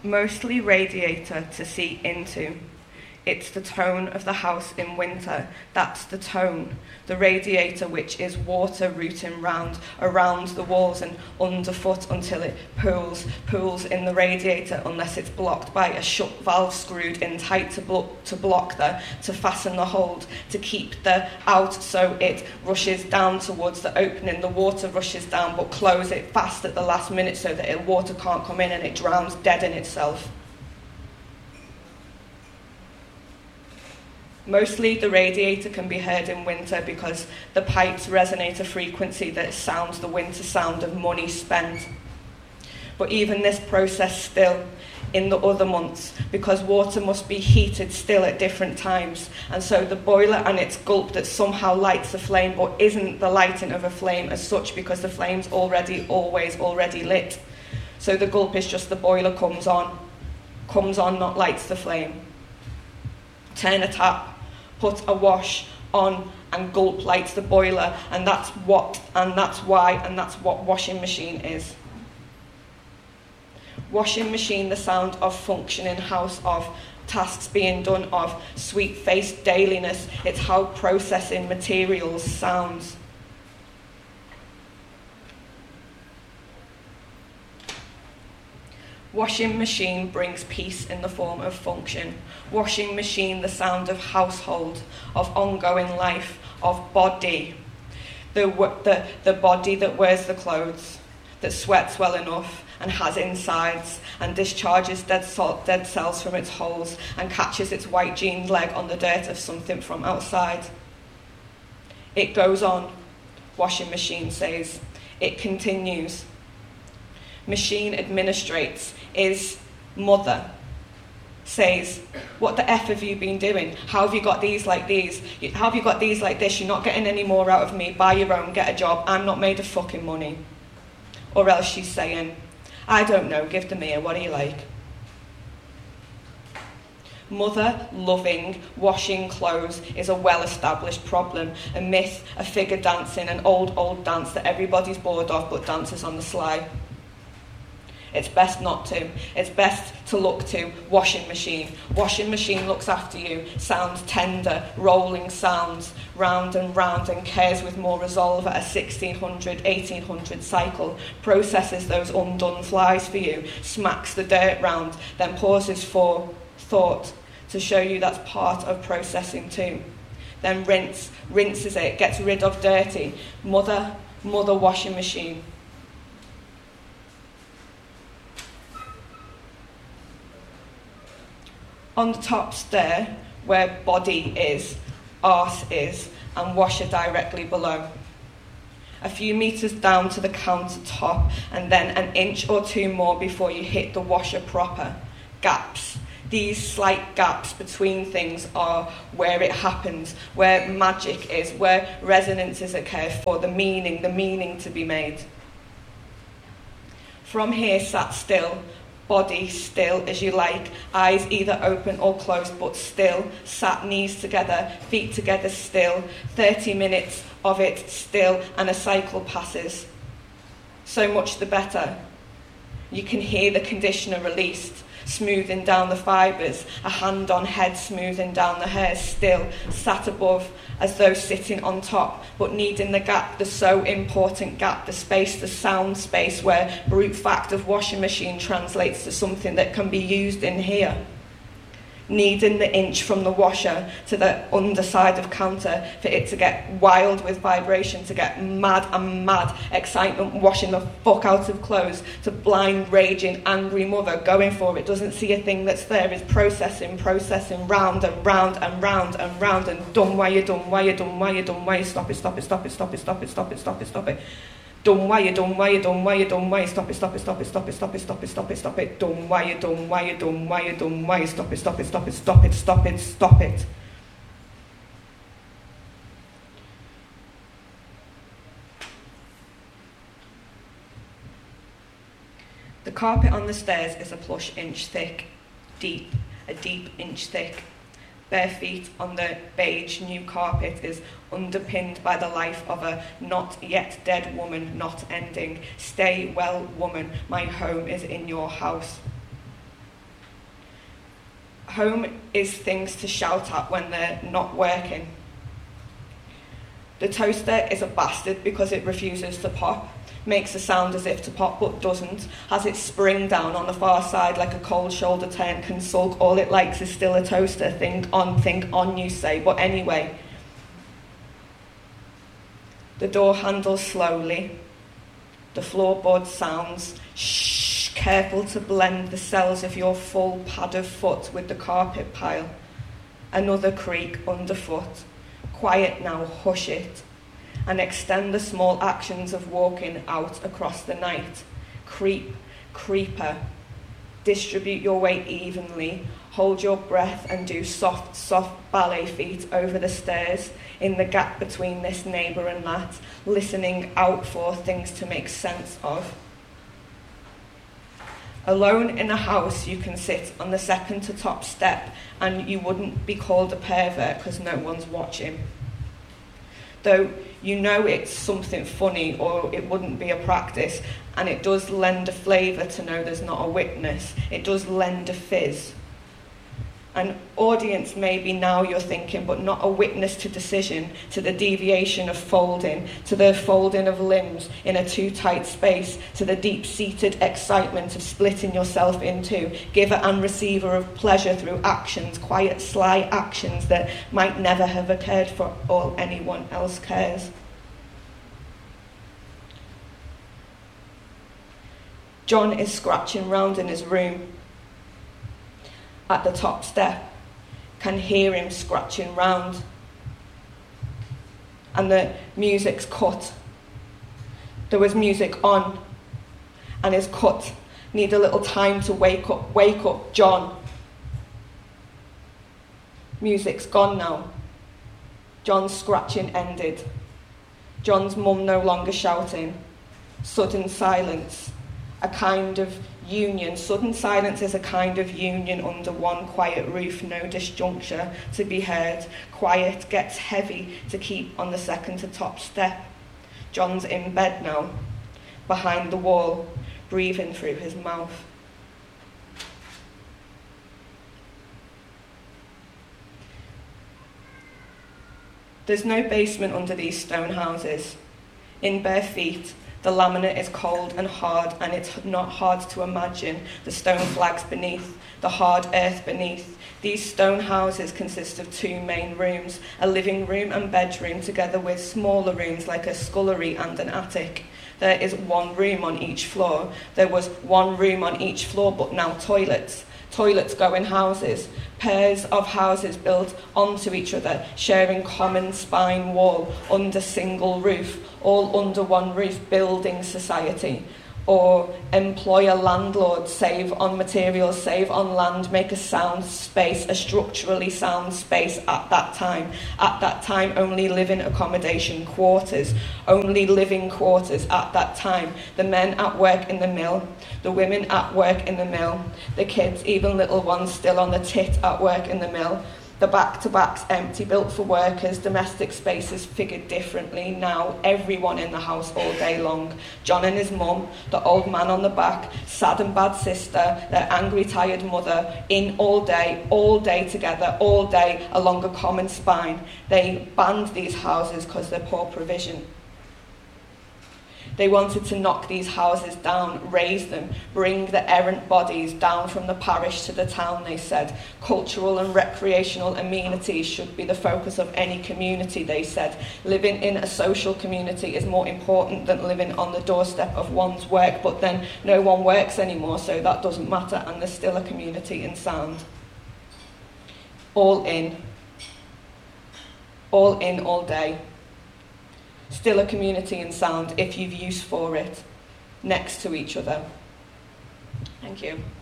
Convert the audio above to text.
Mostly radiator to see into. It's the tone of the house in winter, that's the tone. The radiator, which is water rooting around the walls and underfoot until it pools in the radiator unless it's blocked by a shut valve screwed in tight to fasten the hold, to keep the out so it rushes down towards the opening. The water rushes down but close it fast at the last minute so that the water can't come in and it drowns dead in itself. Mostly the radiator can be heard in winter because the pipes resonate a frequency that sounds the winter sound of money spent. But even this process still in the other months, because water must be heated still at different times, and so the boiler and its gulp that somehow lights the flame but isn't the lighting of a flame as such because the flame's already lit. So the gulp is just the boiler comes on, not lights the flame. Turn a tap, put a wash on, and gulp lights the boiler, and that's what washing machine is. Washing machine, the sound of functioning house, of tasks being done, of sweet-faced dailiness. It's how processing materials sounds. Washing machine brings peace in the form of function. Washing machine, the sound of household, of ongoing life, of body. The body that wears the clothes, that sweats well enough and has insides and discharges dead cells from its holes and catches its white jean leg on the dirt of something from outside. It goes on, washing machine says. It continues. Machine administrates, is mother, says, what the F have you been doing? How have you got these like these? How have you got these like this? You're not getting any more out of me. Buy your own, get a job. I'm not made of fucking money. Or else she's saying, I don't know, give them here, what do you like? Mother loving, washing clothes is a well-established problem, a myth, a figure dancing, an old dance that everybody's bored of but dances on the sly. It's best not to. It's best to look to washing machine. Washing machine looks after you, sounds tender, rolling sounds, round and cares with more resolve at a 1600, 1800 cycle, processes those undone flies for you, smacks the dirt round, then pauses for thought to show you that's part of processing too. Then rinses it, gets rid of dirty. Mother washing machine. On the top stair, where body is, arse is, and washer directly below. A few metres down to the countertop, and then an inch or two more before you hit the washer proper. Gaps. These slight gaps between things are where it happens, where magic is, where resonances occur for the meaning to be made. From here, sat still, body still as you like, eyes either open or closed but still, sat knees together, feet together still, 30 minutes of it still, and a cycle passes. So much the better. You can hear the conditioner released, smoothing down the fibres, a hand on head smoothing down the hair still, sat above as though sitting on top, but needing the gap, the so important gap, the space, the sound space where brute fact of washing machine translates to something that can be used in here. Needing the inch from the washer to the underside of counter for it to get wild with vibration, to get mad, excitement washing the fuck out of clothes, to blind, raging, angry mother going for it, doesn't see a thing that's there, is processing, round and round, and done, why you stop it, done, why you stop it, done, why you, done, why you stop it, done, why you stop it. The carpet on the stairs is a plush inch thick, a deep inch thick. Bare feet on the beige new carpet is underpinned by the life of a not yet dead woman not ending. Stay well, woman, my home is in your house. Home is things to shout at when they're not working. The toaster is a bastard because it refuses to pop, makes a sound as if to pop but doesn't, has its spring down on the far side like a cold shoulder turn, can sulk, all it likes is still a toaster, think on, you say, but anyway. The door handles slowly, the floorboard sounds, shh, careful to blend the cells of your full pad of foot with the carpet pile. Another creak underfoot. Quiet now, hush it, and extend the small actions of walking out across the night. Creep, creeper. Distribute your weight evenly. Hold your breath and do soft, soft ballet feet over the stairs in the gap between this neighbour and that, listening out for things to make sense of. Alone in a house, you can sit on the second to top step and you wouldn't be called a pervert because no one's watching. Though you know it's something funny or it wouldn't be a practice, and it does lend a flavour to know there's not a witness. It does lend a fizz. An audience maybe now you're thinking, but not a witness to decision, to the deviation of folding, to the folding of limbs in a too tight space, to the deep-seated excitement of splitting yourself in two, giver and receiver of pleasure through actions, quiet, sly actions that might never have occurred for all anyone else cares. John is scratching round in his room. At the top step, can hear him scratching round. And the music's cut. There was music on, and it's cut. Need a little time to wake up, John. Music's gone now. John's scratching ended. John's mum no longer shouting. Sudden silence, a kind of union. Sudden silence is a kind of union under one quiet roof, no disjuncture to be heard. Quiet gets heavy to keep on the second to top step. John's in bed now, behind the wall, breathing through his mouth. There's no basement under these stone houses. In bare feet, the laminate is cold and hard, and it's not hard to imagine the stone flags beneath, the hard earth beneath. These stone houses consist of two main rooms, a living room and bedroom, together with smaller rooms like a scullery and an attic. There is one room on each floor. There was one room on each floor, but now toilets. Toilets go in houses, pairs of houses built onto each other, sharing common spine wall, under single roof, all under one roof, building society. Or employ a landlord, save on materials, save on land, make a sound space, a structurally sound space at that time. At that time, only living accommodation, quarters, only living quarters at that time. The men at work in the mill, the women at work in the mill, the kids, even little ones still on the tit at work in the mill. The back-to-backs empty, built for workers, domestic spaces figured differently. Now, everyone in the house all day long. John and his mum, the old man on the back, sad and bad sister, their angry, tired mother, in all day together, all day along a common spine. They banned these houses because they're poor provision. They wanted to knock these houses down, raise them, bring the errant bodies down from the parish to the town, they said. Cultural and recreational amenities should be the focus of any community, they said. Living in a social community is more important than living on the doorstep of one's work, but then no one works anymore, so that doesn't matter, and there's still a community in sound. All in, all day. Still a community in sound if you've use for it, next to each other. Thank you.